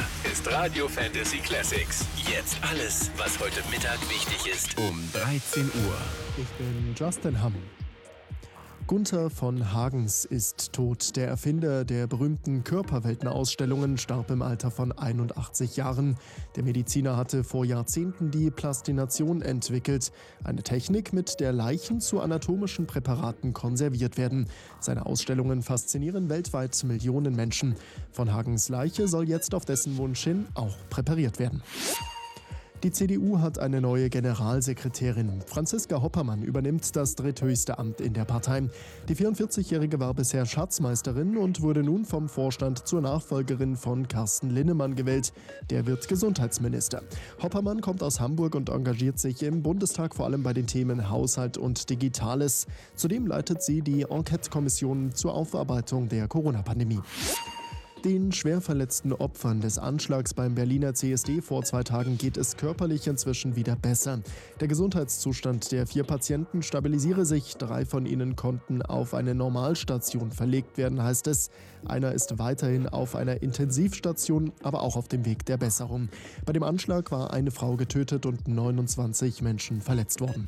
ist Radio Fantasy Classics. Jetzt alles, was heute Mittag wichtig ist. Um 13 Uhr. Ich bin Justin Hamm. Gunther von Hagens ist tot. Der Erfinder der berühmten Körperweltenausstellungen starb im Alter von 81 Jahren. Der Mediziner hatte vor Jahrzehnten die Plastination entwickelt. Eine Technik, mit der Leichen zu anatomischen Präparaten konserviert werden. Seine Ausstellungen faszinieren weltweit Millionen Menschen. Von Hagens Leiche soll jetzt auf dessen Wunsch hin auch präpariert werden. Die CDU hat eine neue Generalsekretärin. Franziska Hoppermann übernimmt das dritthöchste Amt in der Partei. Die 44-Jährige war bisher Schatzmeisterin und wurde nun vom Vorstand zur Nachfolgerin von Carsten Linnemann gewählt. Der wird Gesundheitsminister. Hoppermann kommt aus Hamburg und engagiert sich im Bundestag vor allem bei den Themen Haushalt und Digitales. Zudem leitet sie die Enquete-Kommission zur Aufarbeitung der Corona-Pandemie. Den schwer verletzten Opfern des Anschlags beim Berliner CSD vor 2 Tagen geht es körperlich inzwischen wieder besser. Der Gesundheitszustand der 4 Patienten stabilisiere sich. 3 von ihnen konnten auf eine Normalstation verlegt werden, heißt es. Einer ist weiterhin auf einer Intensivstation, aber auch auf dem Weg der Besserung. Bei dem Anschlag war eine Frau getötet und 29 Menschen verletzt worden.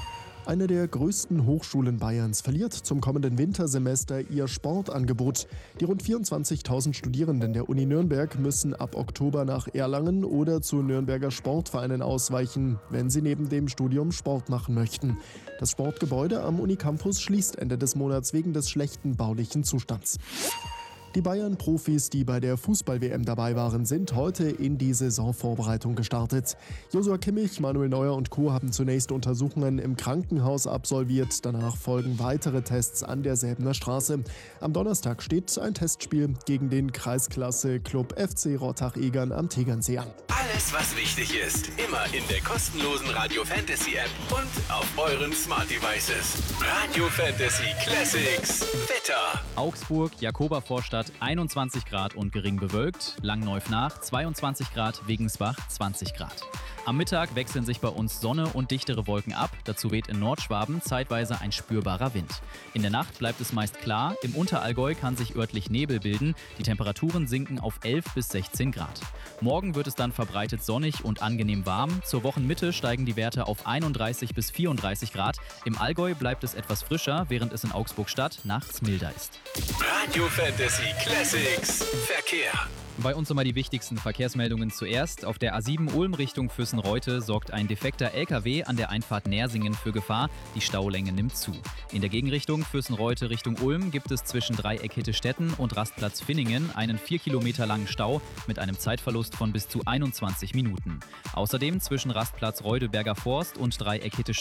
Eine der größten Hochschulen Bayerns verliert zum kommenden Wintersemester ihr Sportangebot. Die rund 24.000 Studierenden der Uni Nürnberg müssen ab Oktober nach Erlangen oder zu Nürnberger Sportvereinen ausweichen, wenn sie neben dem Studium Sport machen möchten. Das Sportgebäude am Unicampus schließt Ende des Monats wegen des schlechten baulichen Zustands. Die Bayern-Profis, die bei der Fußball-WM dabei waren, sind heute in die Saisonvorbereitung gestartet. Joshua Kimmich, Manuel Neuer und Co. haben zunächst Untersuchungen im Krankenhaus absolviert. Danach folgen weitere Tests an der Säbener Straße. Am Donnerstag steht ein Testspiel gegen den Kreisklasse-Club FC Rottach-Egern am Tegernsee an. Alles, was wichtig ist, immer in der kostenlosen Radio Fantasy App und auf euren Smart Devices. Radio Fantasy Classics. Wetter. Augsburg, Jakobervorstadt 21 Grad und gering bewölkt. Langneuf-Nach 22 Grad, Wegensbach 20 Grad. Am Mittag wechseln sich bei uns Sonne und dichtere Wolken ab. Dazu weht in Nordschwaben zeitweise ein spürbarer Wind. In der Nacht bleibt es meist klar. Im Unterallgäu kann sich örtlich Nebel bilden. Die Temperaturen sinken auf 11 bis 16 Grad. Morgen wird es dann verbreitet sonnig und angenehm warm. Zur Wochenmitte steigen die Werte auf 31 bis 34 Grad. Im Allgäu bleibt es etwas frischer, während es in Augsburg-Stadt nachts milder ist. Radio Fantasy Classics. Verkehr. Bei uns nochmal die wichtigsten Verkehrsmeldungen zuerst. Auf der A7 Ulm Richtung Füssen-Reute sorgt ein defekter LKW an der Einfahrt Nersingen für Gefahr. Die Staulänge nimmt zu. In der Gegenrichtung Füssen-Reute Richtung Ulm gibt es zwischen Dreieck Hittestetten und Rastplatz Finningen einen 4 Kilometer langen Stau mit einem Zeitverlust von bis zu 21 Minuten. Außerdem zwischen Rastplatz Reudelberger Forst und Dreieck Hittestetten